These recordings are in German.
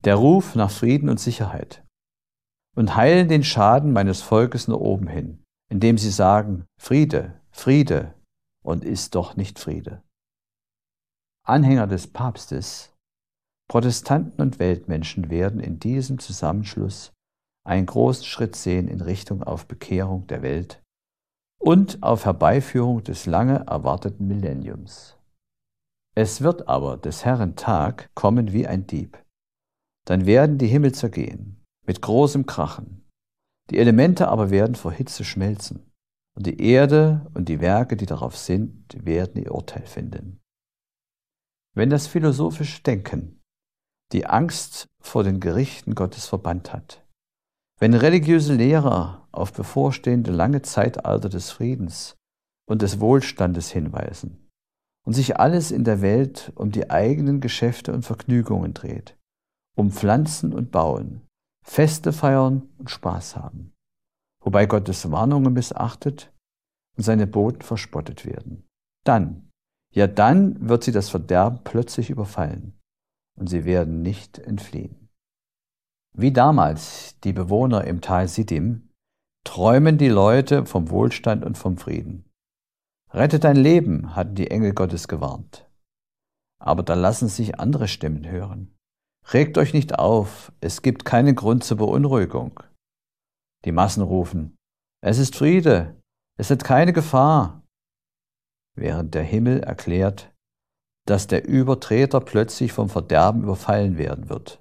der Ruf nach Frieden und Sicherheit, und heilen den Schaden meines Volkes nach oben hin, indem sie sagen, Friede, Friede, und ist doch nicht Friede. Anhänger des Papstes, Protestanten und Weltmenschen werden in diesem Zusammenschluss einen großen Schritt sehen in Richtung auf Bekehrung der Welt und auf Herbeiführung des lange erwarteten Millenniums. Es wird aber des Herrn Tag kommen wie ein Dieb. Dann werden die Himmel zergehen, mit großem Krachen. Die Elemente aber werden vor Hitze schmelzen, und die Erde und die Werke, die darauf sind, werden ihr Urteil finden. Wenn das philosophische Denken die Angst vor den Gerichten Gottes verbannt hat, wenn religiöse Lehrer auf bevorstehende lange Zeitalter des Friedens und des Wohlstandes hinweisen und sich alles in der Welt um die eigenen Geschäfte und Vergnügungen dreht, um Pflanzen und Bauen, Feste feiern und Spaß haben, wobei Gottes Warnungen missachtet und seine Boten verspottet werden. Dann wird sie das Verderben plötzlich überfallen und sie werden nicht entfliehen. Wie damals die Bewohner im Tal Siddim träumen die Leute vom Wohlstand und vom Frieden. Rette dein Leben, hatten die Engel Gottes gewarnt. Aber da lassen sich andere Stimmen hören. Regt euch nicht auf, es gibt keinen Grund zur Beunruhigung. Die Massen rufen, es ist Friede, es hat keine Gefahr. Während der Himmel erklärt, dass der Übertreter plötzlich vom Verderben überfallen werden wird.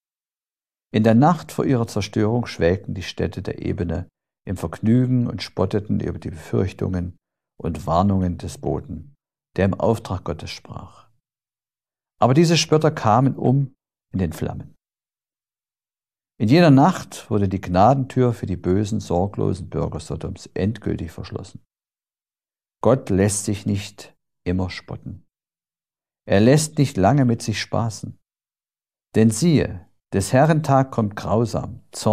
In der Nacht vor ihrer Zerstörung schwelgten die Städte der Ebene im Vergnügen und spotteten über die Befürchtungen und Warnungen des Boten, der im Auftrag Gottes sprach. Aber diese Spötter kamen in den Flammen. In jener Nacht wurde die Gnadentür für die bösen, sorglosen Bürger Sodoms endgültig verschlossen. Gott lässt sich nicht immer spotten. Er lässt nicht lange mit sich spaßen. Denn siehe, des Herrn Tag kommt grausam,